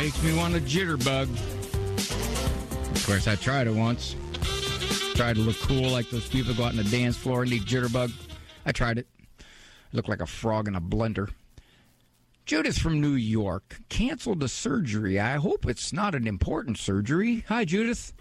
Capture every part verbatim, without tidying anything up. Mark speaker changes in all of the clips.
Speaker 1: makes me want a jitterbug. Of course, I tried it once. Tried to look cool like those people go out on the dance floor and eat jitterbug. I tried it. Looked like a frog in a blender. Judith from New York canceled a surgery. I hope it's not an important surgery. Hi, Judith.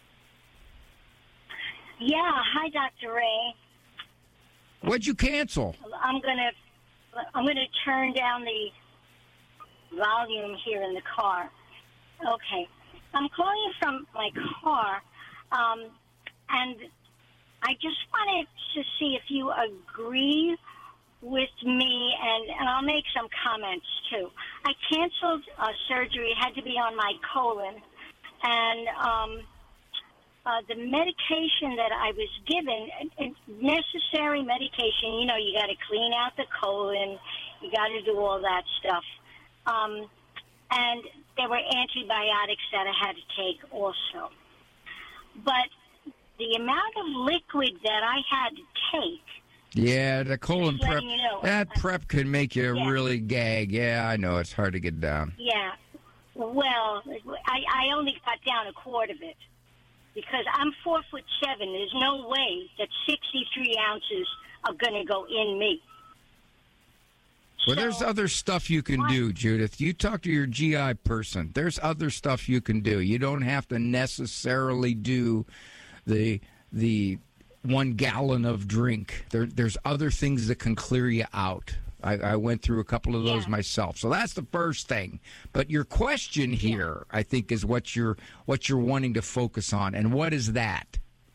Speaker 2: Yeah, hi, Doctor Ray.
Speaker 1: What'd you cancel?
Speaker 2: I'm gonna, I'm gonna turn down the volume here in the car. Okay, I'm calling you from my car, um, and I just wanted to see if you agree with me, and, and I'll make some comments too. I canceled uh, surgery; it had to be on my colon, and um, uh, the medication that I was given, it's necessary medication. You know, you got to clean out the colon, you got to do all that stuff, um, and there were antibiotics that I had to take also. But the amount of liquid that I had to take.
Speaker 1: Yeah, the colon
Speaker 2: Just
Speaker 1: prep.
Speaker 2: letting you know.
Speaker 1: That prep can make you
Speaker 2: Yeah.
Speaker 1: really gag. Yeah, I know. It's hard to get down.
Speaker 2: Yeah. Well, I, I only got down a quart of it because I'm four foot seven. There's no way that sixty-three ounces are going to go in me.
Speaker 1: Well,
Speaker 2: So-
Speaker 1: there's other stuff you can
Speaker 2: What?
Speaker 1: do, Judith. You talk to your G I person. There's other stuff you can do. You don't have to necessarily do the the one gallon of drink. There, there's other things that can clear you out. I, I went through a couple of those
Speaker 2: Yeah.
Speaker 1: myself. So that's the first thing. But your question here, I think, is what you're what you're wanting to focus on. And what is that?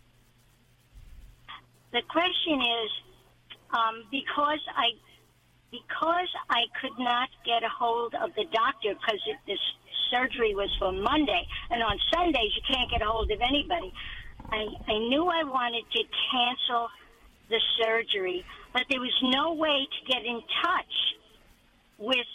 Speaker 2: The question is, um, because I because I could not get a hold of the doctor because this surgery was for Monday, and on Sundays you can't get a hold of anybody. I, I knew I wanted to cancel the surgery, but there was no way to get in touch with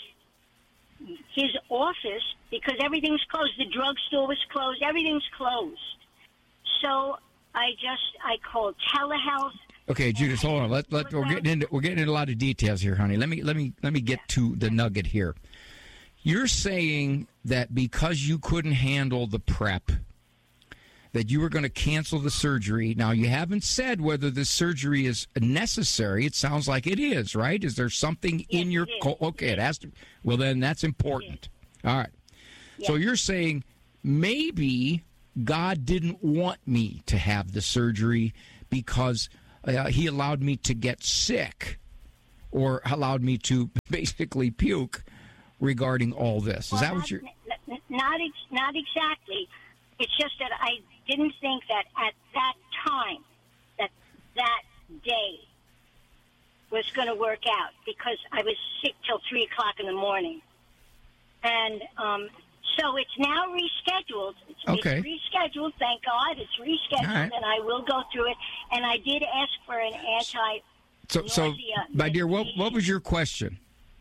Speaker 2: his office because everything's closed. The drugstore was closed. Everything's closed. So I just I called telehealth.
Speaker 1: Okay, Judith, hold on. Let, let, we're getting into we're getting into a lot of details here, honey. Let me let me let me get to the nugget here. You're saying that because you couldn't handle the prep, that you were going to cancel the surgery. Now, you haven't said whether the surgery is necessary. It sounds like it is, right? Is there something
Speaker 2: Yes,
Speaker 1: in your...
Speaker 2: it is.
Speaker 1: Co- okay, it has to... Well, then that's important. All right. So you're saying maybe God didn't want me to have the surgery because uh, he allowed me to get sick or allowed me to basically puke regarding all this. Is
Speaker 2: Well,
Speaker 1: that
Speaker 2: not,
Speaker 1: what you're...
Speaker 2: n- Not, ex- not exactly. It's just that I didn't think that at that time, that that day was going to work out because I was sick till three o'clock in the morning. And um, so it's now rescheduled. It's,
Speaker 1: Okay.
Speaker 2: it's rescheduled, thank God. It's rescheduled,
Speaker 1: All right.
Speaker 2: and I will go through it. And I did ask for an anti
Speaker 1: So, so
Speaker 2: nausea
Speaker 1: my dear, what,
Speaker 2: medication.
Speaker 1: what was your question?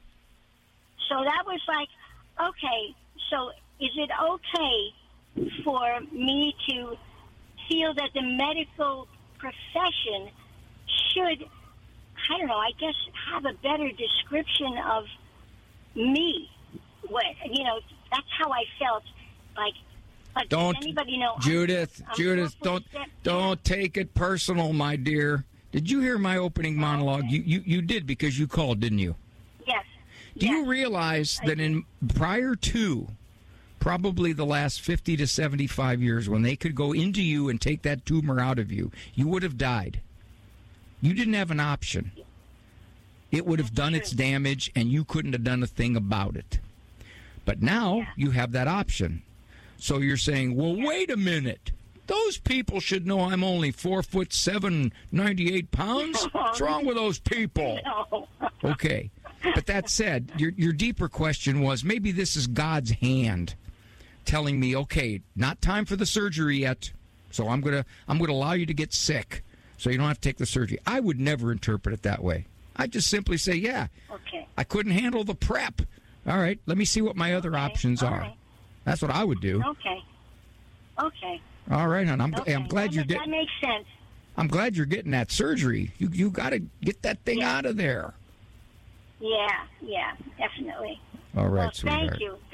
Speaker 2: So that was like, okay, so is it okay for me to feel that the medical profession should, I don't know, I guess have a better description of me? What, you know, that's how I felt. Like, like
Speaker 1: Don't,
Speaker 2: does anybody know? I'm-
Speaker 1: Judith,
Speaker 2: I'm
Speaker 1: Judith,
Speaker 2: four
Speaker 1: don't,
Speaker 2: foot seven.
Speaker 1: don't take it personal, my dear. Did you hear my opening monologue? You, you, you did because you called, didn't you?
Speaker 2: Yes.
Speaker 1: Do
Speaker 2: yes.
Speaker 1: you realize that in prior to probably the last fifty to seventy-five years, when they could go into you and take that tumor out of you, you would have died. You didn't have an option. It would have done its damage, and you couldn't have done a thing about it. But now you have that option. So you're saying, well, wait a minute. Those people should know I'm only four foot seven, ninety-eight pounds. What's wrong with those people?
Speaker 2: No.
Speaker 1: Okay. But that said, your your deeper question was maybe this is God's hand telling me, okay, not time for the surgery yet. So I'm gonna I'm gonna allow you to get sick so you don't have to take the surgery. I would never interpret it that way. I just simply say, yeah,
Speaker 2: Okay.
Speaker 1: I couldn't handle the prep. All right, let me see what my other
Speaker 2: Okay,
Speaker 1: options
Speaker 2: all
Speaker 1: are.
Speaker 2: right.
Speaker 1: That's what I would do.
Speaker 2: Okay. Okay.
Speaker 1: All right, hon. I'm,
Speaker 2: Okay.
Speaker 1: I'm glad
Speaker 2: that,
Speaker 1: you're
Speaker 2: That
Speaker 1: getting.
Speaker 2: makes sense.
Speaker 1: I'm glad you're getting that surgery. You you got to get that thing
Speaker 2: Yeah.
Speaker 1: out of there.
Speaker 2: Yeah, yeah, definitely.
Speaker 1: All right,
Speaker 2: Well,
Speaker 1: sweetheart.
Speaker 2: thank you. Thank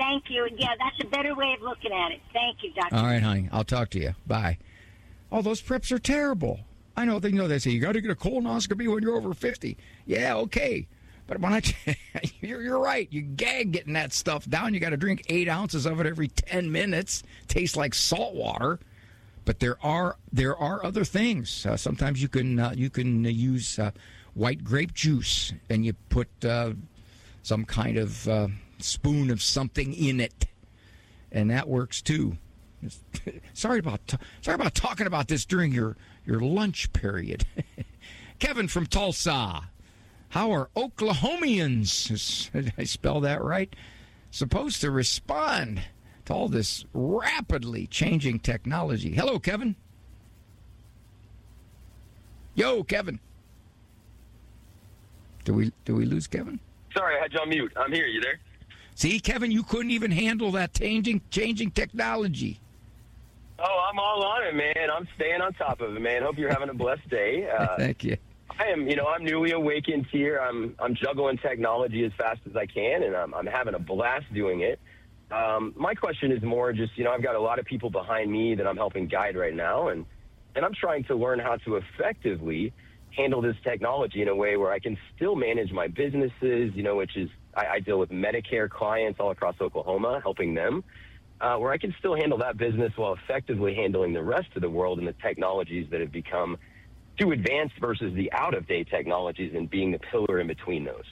Speaker 2: Thank you. Yeah, that's a better way of looking at it. Thank you, Doctor
Speaker 1: All right, honey. I'll talk to you. Bye. Oh, those preps are terrible. I know they know they say you got to get a colonoscopy when you're over fifty. Yeah, okay. But when I, you're, you're right. You gag getting that stuff down. You got to drink eight ounces of it every ten minutes. Tastes like salt water. But there are there are other things. Uh, sometimes you can uh, you can use uh, white grape juice and you put uh, some kind of uh, spoon of something in it, and that works too. sorry about t- sorry about talking about this during your, your lunch period. Kevin from Tulsa. How are Oklahomians, did I spell that right, supposed to respond to all this rapidly changing technology? Hello, Kevin. Yo, Kevin. Do we do we lose Kevin?
Speaker 3: Sorry, I had you on mute. I'm here. You there?
Speaker 1: See, Kevin, you couldn't even handle that changing changing technology.
Speaker 3: Oh, I'm all on it, man. I'm staying on top of it, man. Hope you're having a blessed day. Uh,
Speaker 1: Thank you.
Speaker 3: I am, you know, I'm newly awakened here. I'm I'm juggling technology as fast as I can, and I'm I'm having a blast doing it. Um, my question is more just, you know, I've got a lot of people behind me that I'm helping guide right now, and and I'm trying to learn how to effectively handle this technology in a way where I can still manage my businesses, you know, which is I, I deal with Medicare clients all across Oklahoma, helping them, uh, where I can still handle that business while effectively handling the rest of the world and the technologies that have become too advanced versus the out-of-date technologies and being the pillar in between those.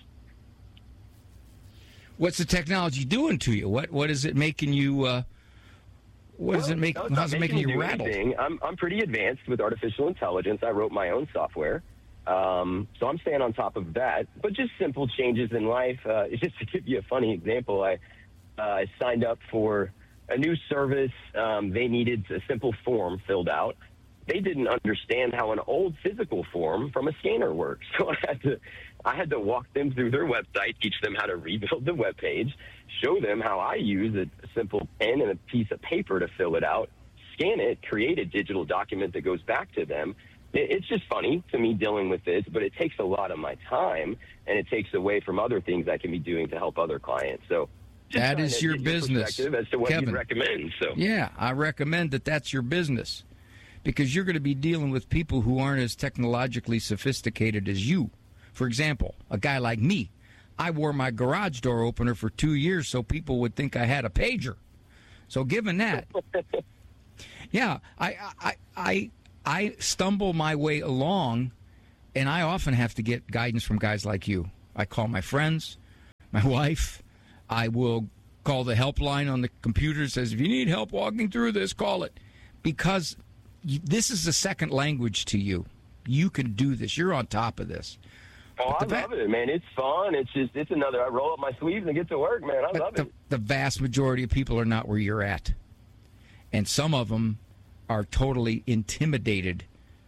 Speaker 1: What's the technology doing to you? What what is it making you? Uh, what
Speaker 3: well,
Speaker 1: does it make?
Speaker 3: No,
Speaker 1: how's it making you
Speaker 3: do
Speaker 1: rattled?
Speaker 3: Anything. I'm I'm pretty advanced with artificial intelligence. I wrote my own software, um, so I'm staying on top of that. But just simple changes in life. Uh, just to give you a funny example, I uh, I signed up for a new service. Um, they needed a simple form filled out. They didn't understand how an old physical form from a scanner works. So I had to I had to walk them through their website, teach them how to rebuild the web page, show them how I use a simple pen and a piece of paper to fill it out, scan it, create a digital document that goes back to them. It's just funny to me dealing with this, but it takes a lot of my time, and it takes away from other things I can be doing to help other clients. So
Speaker 1: that is your business,
Speaker 3: as to what
Speaker 1: Kevin.
Speaker 3: you'd recommend. So
Speaker 1: yeah, I recommend that that's your business, because you're going to be dealing with people who aren't as technologically sophisticated as you. For example, a guy like me, I wore my garage door opener for two years so people would think I had a pager. So given that, yeah, I, I, I, I stumble my way along, and I often have to get guidance from guys like you. I call my friends, my wife. I will call the helpline on the computer. Says, if you need help walking through this, call it. Because this is a second language to you. You can do this. You're on top of this.
Speaker 3: Oh, I
Speaker 1: va-
Speaker 3: love it, man. It's fun. It's just, it's another, I roll up my sleeves and get to work, man. I
Speaker 1: but
Speaker 3: love
Speaker 1: the,
Speaker 3: it.
Speaker 1: The vast majority of people are not where you're at. And some of them are totally intimidated.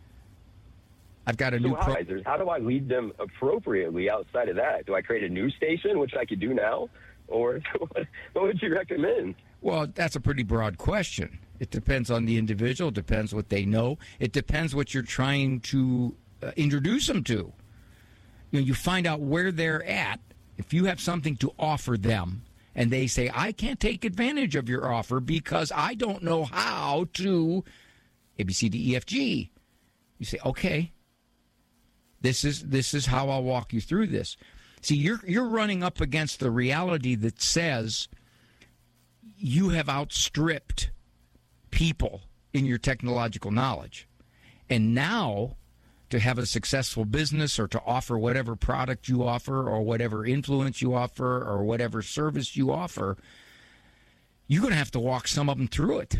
Speaker 1: I've got a
Speaker 3: So
Speaker 1: new
Speaker 3: how,
Speaker 1: pro-
Speaker 3: how do I lead them appropriately outside of that? Do I create a news station, which I could do now? Or what would you recommend?
Speaker 1: Well, that's a pretty broad question. It depends on the individual. It depends what they know. It depends what you're trying to uh, introduce them to. You know, you find out where they're at. If you have something to offer them, and they say, I can't take advantage of your offer because I don't know how to A, B, C, D, E, F, G. You say, okay, this is this is how I'll walk you through this. See, you're you're running up against the reality that says you have outstripped people in your technological knowledge. And now, to have a successful business or to offer whatever product you offer or whatever influence you offer or whatever service you offer, you're going to have to walk some of them through it.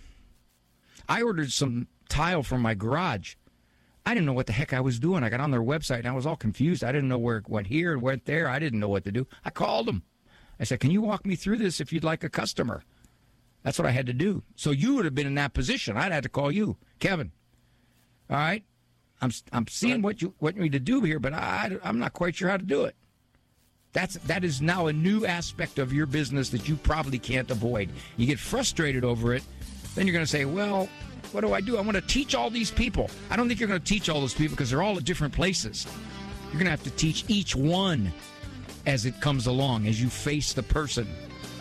Speaker 1: I ordered some tile from my garage. I didn't know what the heck I was doing. I got on their website and I was all confused. I didn't know where it went here and went there. I didn't know what to do. I called them. I said, can you walk me through this if you'd like a customer? That's what I had to do. So you would have been in that position. I'd had to call you, Kevin. All right? I'm I'm seeing what you want me to do here, but I, I'm not quite sure how to do it. That's that is now a new aspect of your business that you probably can't avoid. You get frustrated over it, then you're going to say, well, what do I do? I want to teach all these people. I don't think you're going to teach all those people because they're all at different places. You're going to have to teach each one as it comes along, as you face the person.